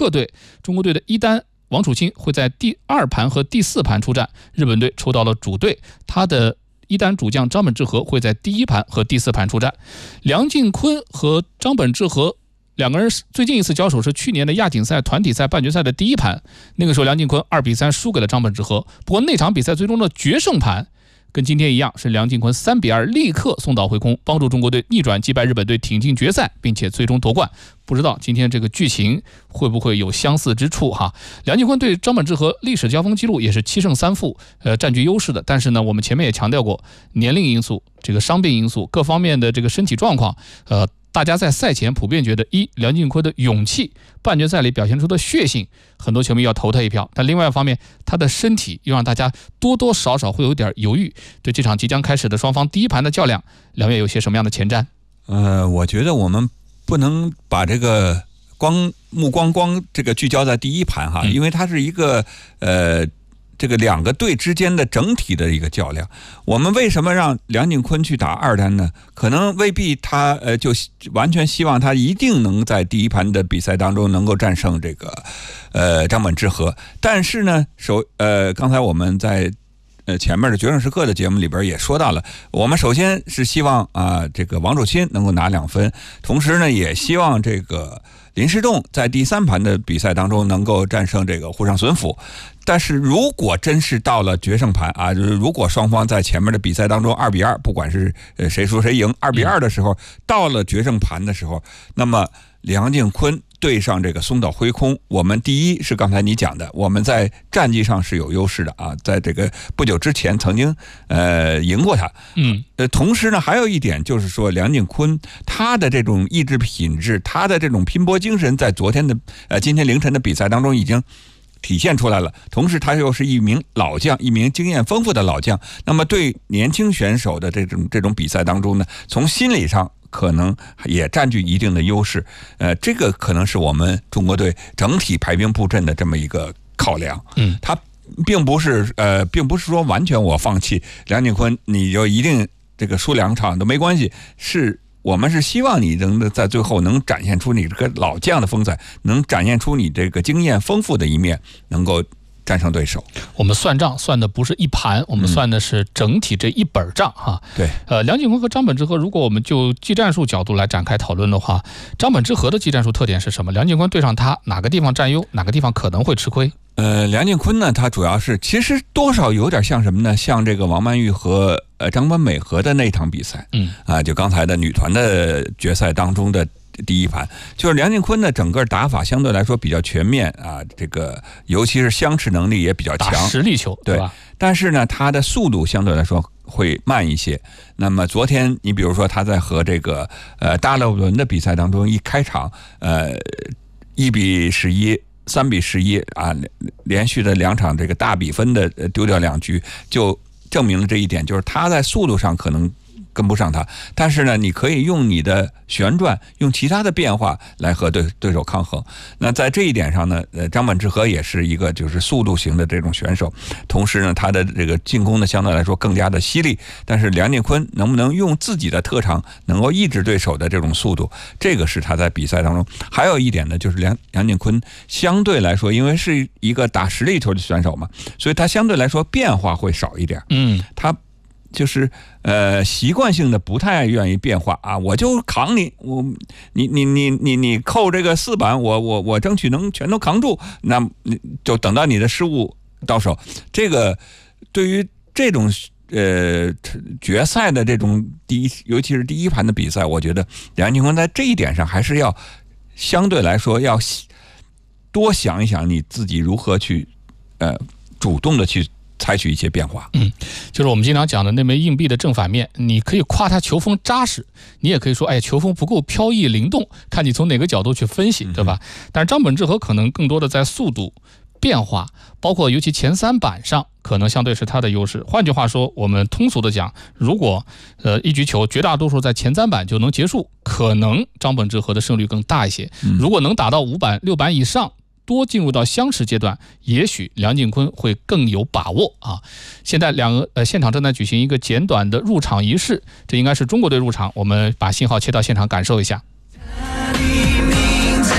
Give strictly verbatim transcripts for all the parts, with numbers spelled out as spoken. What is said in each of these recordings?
各队，中国队的一单王楚钦会在第二盘和第四盘出战，日本队抽到了主队，他的一单主将张本智和会在第一盘和第四盘出战。梁靖昆和张本智和两个人最近一次交手是去年的亚锦赛团体赛半决赛的第一盘，那个时候梁靖昆二比三输给了张本智和。不过那场比赛最终的决胜盘跟今天一样，是梁靖昆三比二立刻送倒回空，帮助中国队逆转击败日本队，挺进决赛，并且最终夺冠。不知道今天这个剧情会不会有相似之处哈？梁靖昆对张本智和历史交锋记录也是七胜三负，呃，占据优势的。但是呢，我们前面也强调过，年龄因素、这个伤病因素、各方面的这个身体状况，呃。大家在赛前普遍觉得，一梁靖昆的勇气，半决赛里表现出的血性，很多球迷要投他一票。但另外一方面，他的身体又让大家多多少少会有点犹豫。对这场即将开始的双方第一盘的较量，两位有些什么样的前瞻？ 呃，我觉得我们不能把这个光目光光这个聚焦在第一盘哈，因为它是一个呃。这个两个队之间的整体的一个较量，我们为什么让梁靖昆去打二单呢？可能未必他呃就完全希望他一定能在第一盘的比赛当中能够战胜这个呃张本智和，但是呢，首呃刚才我们在呃前面的决胜时刻的节目里边也说到了，我们首先是希望啊、呃、这个王楚钦能够拿两分，同时呢也希望这个林诗栋在第三盘的比赛当中能够战胜这个沪上隼辅。但是如果真是到了决胜盘啊，就是如果双方在前面的比赛当中二比二，不管是呃谁输谁赢，二比二的时候，到了决胜盘的时候，那么梁靖昆对上这个松岛辉空，我们第一是刚才你讲的，我们在战绩上是有优势的啊，在这个不久之前曾经呃赢过他， 嗯， 呃，同时呢，还有一点就是说，梁靖昆他的这种意志品质，他的这种拼搏精神，在昨天的呃今天凌晨的比赛当中已经体现出来了。同时他又是一名老将，一名经验丰富的老将，那么对年轻选手的这种这种比赛当中呢，从心理上可能也占据一定的优势。呃，这个可能是我们中国队整体排兵布阵的这么一个考量。 嗯， 他并不是呃，并不是说完全我放弃梁靖昆，你就一定这个输两场都没关系，是我们是希望你能在最后能展现出你这个老将的风采，能展现出你这个经验丰富的一面，能够战胜对手。 我们算账算的不是一盘，我们算的是整体这一本账哈。 对， 呃，梁靖昆和张本智和，如果我们就技战术角度来展开讨论的话，张本智和的技战术特点是什么？梁靖昆对上他哪个地方占优，哪个地方可能会吃亏？ 呃，梁靖昆呢，他主要是其实多少有点像什么呢？像这个王曼玉和呃张本美和的那场比赛， 嗯啊，就刚才的女团的决赛当中的第一盘，就是梁靖昆的整个打法相对来说比较全面啊，这个尤其是相持能力也比较强， 打实力球，对吧？ 但是呢，他的速度相对来说会慢一些。那么昨天，你比如说他在和这个呃大勒伦的比赛当中，一开场呃一比十一。三比十一啊，连续的两场这个大比分的丢掉两局，就证明了这一点，就是他在速度上可能跟不上他，但是呢，你可以用你的旋转，用其他的变化来和对对手抗衡。那在这一点上呢，呃，张本智和也是一个就是速度型的这种选手，同时呢，他的这个进攻呢相对来说更加的犀利。但是梁靖昆能不能用自己的特长，能够抑制对手的这种速度，这个是他在比赛当中。还有一点呢，就是梁梁靖昆相对来说，因为是一个打实力球的选手嘛，所以他相对来说变化会少一点。 嗯， 他。就是呃习惯性的不太愿意变化啊，我就扛你，我你你你你你扣这个四板，我我我争取能全都扛住，那就等到你的失误到手。这个对于这种呃决赛的这种第一，尤其是第一盘的比赛，我觉得梁靖昆在这一点上还是要相对来说要多想一想你自己如何去呃主动的去采取一些变化。 嗯，就是我们经常讲的那枚硬币的正反面，你可以夸它球风扎实，你也可以说哎球风不够飘逸灵动，看你从哪个角度去分析，对吧？但是张本智和可能更多的在速度变化，包括尤其前三板上可能相对是他的优势。换句话说，我们通俗的讲，如果呃一局球绝大多数在前三板就能结束，可能张本智和的胜率更大一些。如果能打到五板六板以上，多进入到相持阶段，也许梁靖昆会更有把握啊！现在两个呃现场正在举行一个简短的入场仪式，这应该是中国队入场，我们把信号切到现场感受一下。 你名字就是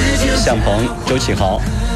向鹏、周启豪。